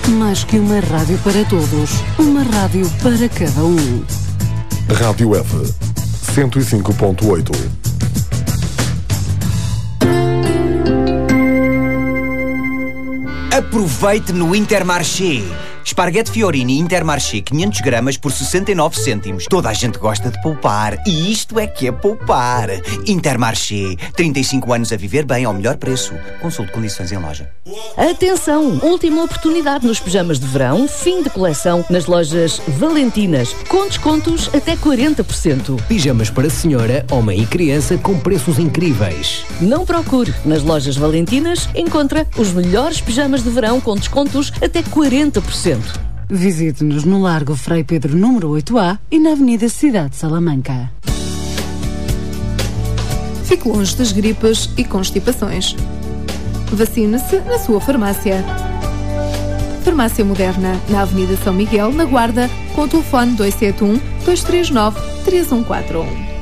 Mais que uma rádio para todos, uma rádio para cada um. Rádio F 105.8. Aproveite no Intermarché. Esparguete Fiorini Intermarché 500 gramas por 69 cêntimos. Toda a gente gosta de poupar. E isto é que é poupar. Intermarché. 35 anos a viver bem ao melhor preço. Consulte condições em loja. Atenção! Última oportunidade nos pijamas de verão, fim de coleção, nas lojas Valentinas. Com descontos até 40%. Pijamas para senhora, homem e criança com preços incríveis. Não procure. Nas lojas Valentinas encontra os melhores pijamas de verão com descontos até 40%. Visite-nos no Largo Frei Pedro número 8A e na Avenida Cidade de Salamanca. Fique longe das gripas e constipações. Vacine-se na sua farmácia. Farmácia Moderna, na Avenida São Miguel, na Guarda, com o telefone 271 239 3141.